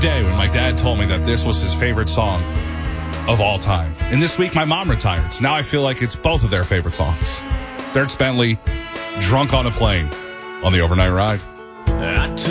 day when my dad told me that this was his favorite song of all time. And this week, my mom retired. So now I feel like it's both of their favorite songs. Dierks Bentley, Drunk on a Plane on the Overnight Ride. I took